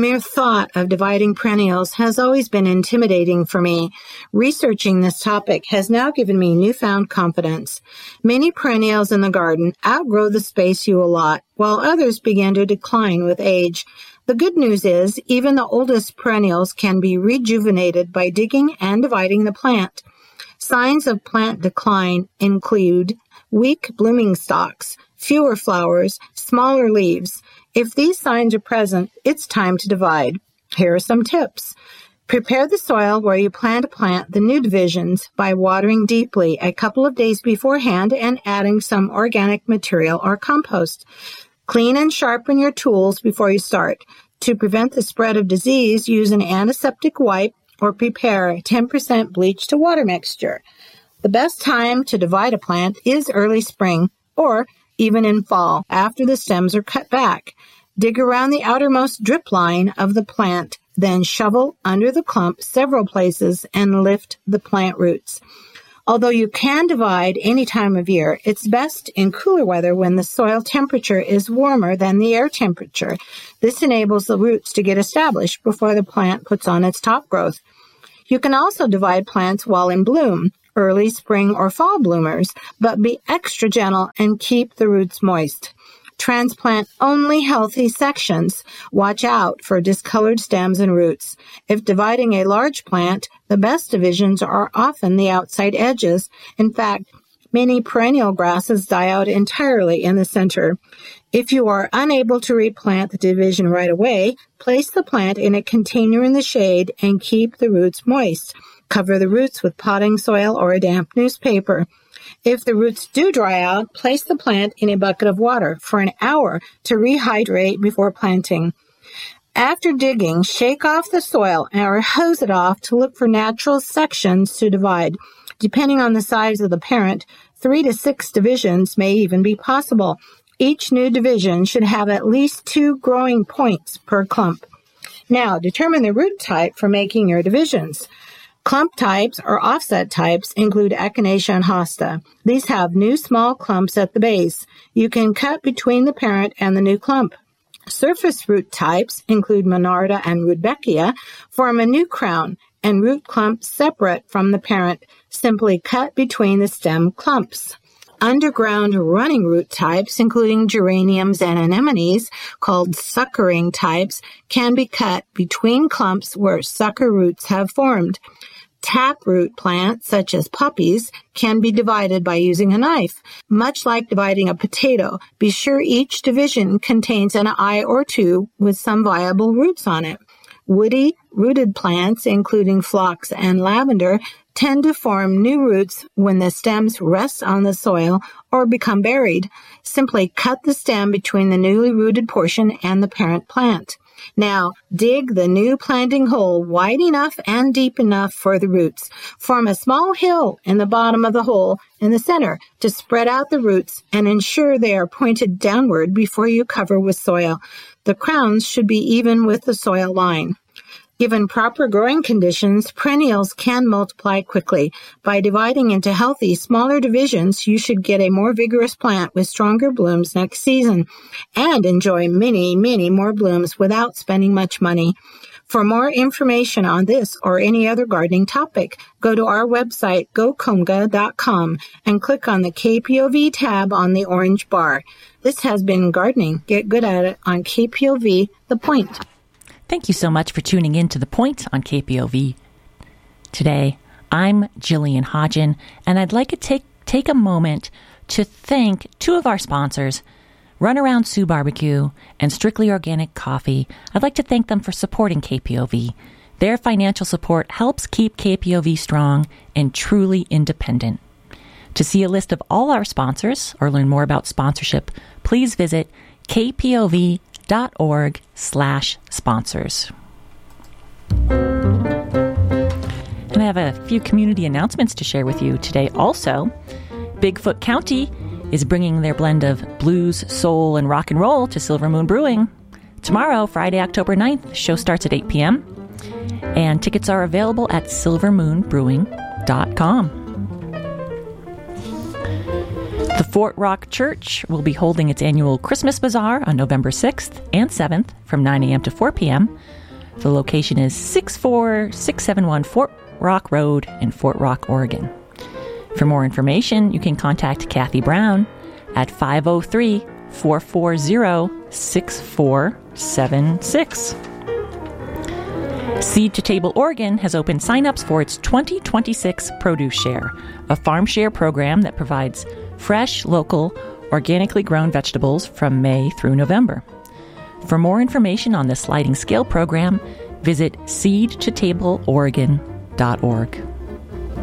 mere thought of dividing perennials has always been intimidating for me. Researching this topic has now given me newfound confidence. Many perennials in the garden outgrow the space you allot, while others begin to decline with age. The good news is, even the oldest perennials can be rejuvenated by digging and dividing the plant. Signs of plant decline include weak blooming stalks, fewer flowers, smaller leaves. If these signs are present, it's time to divide. Here are some tips. Prepare the soil where you plan to plant the new divisions by watering deeply a couple of days beforehand and adding some organic material or compost. Clean and sharpen your tools before you start. To prevent the spread of disease, use an antiseptic wipe or prepare a 10% bleach to water mixture. The best time to divide a plant is early spring or even in fall, after the stems are cut back. Dig around the outermost drip line of the plant, then shovel under the clump several places and lift the plant roots. Although you can divide any time of year, it's best in cooler weather when the soil temperature is warmer than the air temperature. This enables the roots to get established before the plant puts on its top growth. You can also divide plants while in bloom, early spring or fall bloomers, but be extra gentle and keep the roots moist. Transplant only healthy sections. Watch out for discolored stems and roots. If dividing a large plant, the best divisions are often the outside edges. In fact, many perennial grasses die out entirely in the center. If you are unable to replant the division right away, place the plant in a container in the shade and keep the roots moist. Cover the roots with potting soil or a damp newspaper. If the roots do dry out, place the plant in a bucket of water for an hour to rehydrate before planting. After digging, shake off the soil or hose it off to look for natural sections to divide. Depending on the size of the parent, 3 to 6 divisions may even be possible. Each new division should have at least 2 growing points per clump. Now, determine the root type for making your divisions. Clump types or offset types include Echinacea and Hosta. These have new small clumps at the base. You can cut between the parent and the new clump. Surface root types include Monarda and Rudbeckia, form a new crown and root clumps separate from the parent. Simply cut between the stem clumps. Underground running root types, including geraniums and anemones, called suckering types, can be cut between clumps where sucker roots have formed. Taproot plants, such as poppies, can be divided by using a knife. Much like dividing a potato, be sure each division contains an eye or two with some viable roots on it. Woody, rooted plants, including phlox and lavender, tend to form new roots when the stems rest on the soil or become buried. Simply cut the stem between the newly rooted portion and the parent plant. Now, dig the new planting hole wide enough and deep enough for the roots. Form a small hill in the bottom of the hole in the center to spread out the roots and ensure they are pointed downward before you cover with soil. The crowns should be even with the soil line. Given proper growing conditions, perennials can multiply quickly. By dividing into healthy, smaller divisions, you should get a more vigorous plant with stronger blooms next season and enjoy many, many more blooms without spending much money. For more information on this or any other gardening topic, go to our website, gocomga.com, and click on the KPOV tab on the orange bar. This has been Gardening. Get good at it on KPOV, The Point. Thank you so much for tuning in to The Point on KPOV. Today, I'm Jillian Hodgen, and I'd like to take a moment to thank two of our sponsors, Runaround Sioux Barbecue and Strictly Organic Coffee. I'd like to thank them for supporting KPOV. Their financial support helps keep KPOV strong and truly independent. To see a list of all our sponsors or learn more about sponsorship, please visit kpov.org/sponsors. And I have a few community announcements to share with you today also. Bigfoot County is bringing their blend of blues, soul, and rock and roll to Silver Moon Brewing. Tomorrow, Friday, October 9th, the show starts at 8 p.m. And tickets are available at silvermoonbrewing.com. The Fort Rock Church will be holding its annual Christmas Bazaar on November 6th and 7th from 9 a.m. to 4 p.m. The location is 64671 Fort Rock Road in Fort Rock, Oregon. For more information, you can contact Kathy Brown at 503-440-6476. Seed to Table Oregon has opened sign-ups for its 2026 Produce Share, a farm share program that provides fresh, local, organically grown vegetables from May through November. For more information on the sliding scale program, visit seedtotableoregon.org.